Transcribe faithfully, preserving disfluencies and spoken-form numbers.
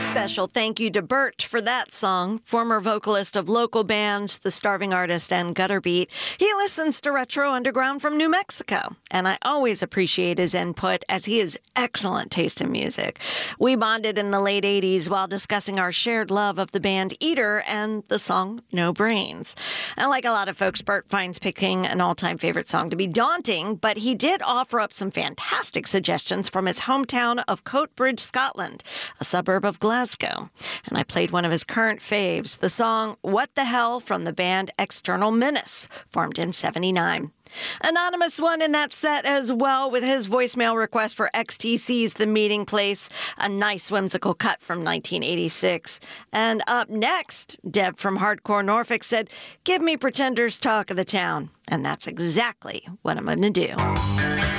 Special thank you to Bert for that song, former vocalist of local bands The Starving Artist and Gutter Beat. He listens to Retro Underground from New Mexico, and I always appreciate his input as he has excellent taste in music. We bonded in the late eighties while discussing our shared love of the band Eater and the song No Brains. And like a lot of folks, Bert finds picking an all-time favorite song to be daunting, but he did offer up some fantastic suggestions from his hometown of Coatbridge, Scotland, a suburb of Glasgow. And I played one of his current faves, the song What the Hell from the band External Menace, formed in seventy-nine. Anonymous one in that set as well with his voicemail request for X T C's The Meeting Place, a nice whimsical cut from nineteen eighty-six. And up next, Deb from Hardcore Norfolk said, give me Pretenders' Talk of the Town. And that's exactly what I'm going to do.